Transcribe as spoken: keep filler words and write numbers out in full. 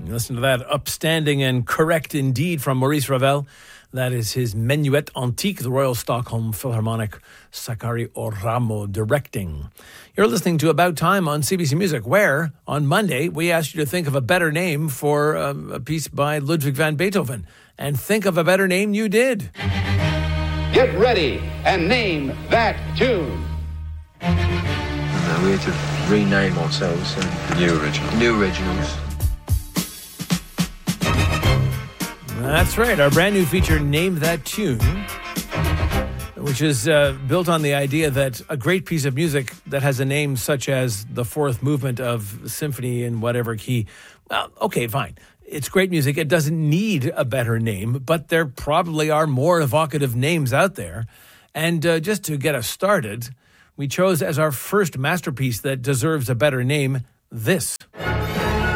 Listen to that, upstanding and correct indeed from Maurice Ravel. That is his Menuet Antique, the Royal Stockholm Philharmonic, Sakari Oramo directing. You're listening to About Time on C B C Music, where on Monday we asked you to think of a better name for um, a piece by Ludwig van Beethoven. And think of a better name you did. Get ready and name that tune. Uh, we had to rename ourselves and New original. new originals. That's right. Our brand new feature, Name That Tune, which is uh, built on the idea that a great piece of music that has a name such as the fourth movement of symphony in whatever key, well, okay, fine. It's great music. It doesn't need a better name, but there probably are more evocative names out there. And uh, just to get us started, we chose as our first masterpiece that deserves a better name, this.